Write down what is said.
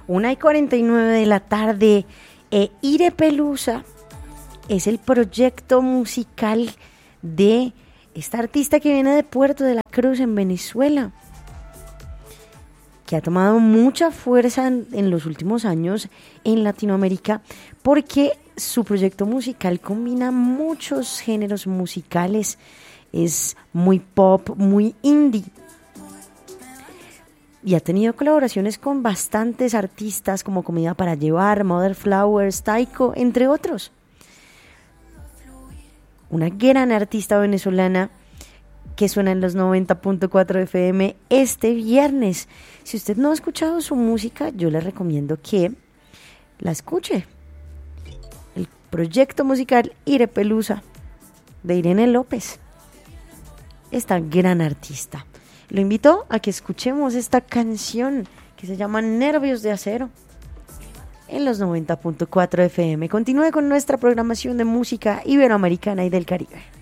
1:49 de la tarde. Ire Pelusa es el proyecto musical de esta artista que viene de Puerto de la Cruz en Venezuela, que ha tomado mucha fuerza en los últimos años en Latinoamérica, porque su proyecto musical combina muchos géneros musicales, es muy pop, muy indie, y ha tenido colaboraciones con bastantes artistas como Comida para Llevar, Mother Flowers, Taiko, entre otros. Una gran artista venezolana que suena en los 90.4 FM este viernes. Si usted no ha escuchado su música, yo le recomiendo que la escuche. El proyecto musical Ire Pelusa, de Irene López, esta gran artista. Lo invito a que escuchemos esta canción que se llama Nervios de Acero en los 90.4 FM. Continúe con nuestra programación de música iberoamericana y del Caribe.